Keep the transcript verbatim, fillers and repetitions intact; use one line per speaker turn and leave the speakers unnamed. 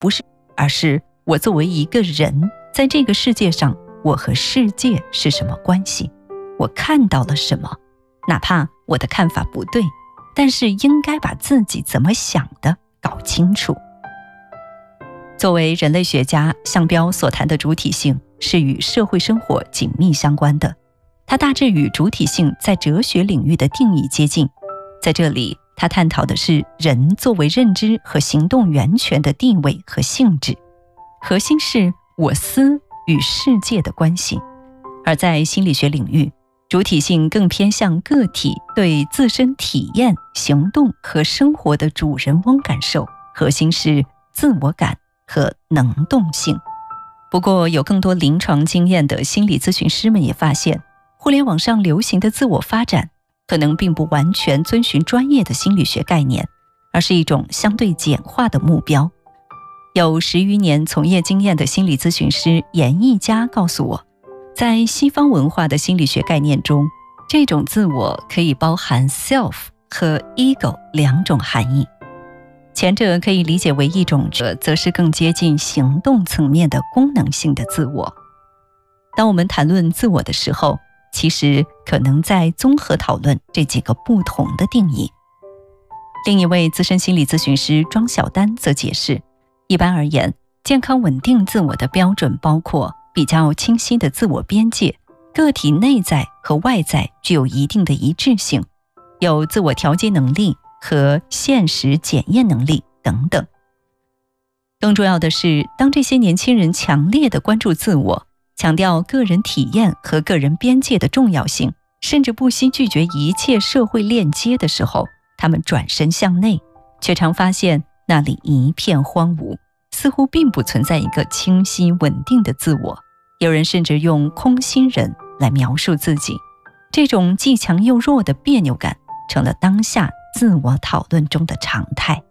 不是，而是我作为一个人，在这个世界上，我和世界是什么关系？我看到了什么？哪怕我的看法不对，但是应该把自己怎么想的搞清楚。作为人类学家，项彪所谈的主体性是与社会生活紧密相关的，它大致与主体性在哲学领域的定义接近。在这里，他探讨的是人作为认知和行动源泉的地位和性质，核心是我思与世界的关系。而在心理学领域，主体性更偏向个体对自身体验、行动和生活的主人翁感受，核心是自我感和能动性。不过，有更多临床经验的心理咨询师们也发现，互联网上流行的自我发展可能并不完全遵循专业的心理学概念，而是一种相对简化的目标。有十余年从业经验的心理咨询师严一佳告诉我，在西方文化的心理学概念中，这种自我可以包含 self 和 ego 两种含义。前者可以理解为一种，这则是更接近行动层面的功能性的自我。当我们谈论自我的时候，其实可能在综合讨论这几个不同的定义。另一位资深心理咨询师庄晓丹则解释，一般而言，健康稳定自我的标准包括比较清晰的自我边界，个体内在和外在具有一定的一致性，有自我调节能力和现实检验能力等等。更重要的是，当这些年轻人强烈地关注自我，强调个人体验和个人边界的重要性，甚至不惜拒绝一切社会链接的时候，他们转身向内，却常发现那里一片荒芜，似乎并不存在一个清晰稳定的自我。有人甚至用空心人来描述自己。这种既强又弱的别扭感成了当下自我讨论中的常态。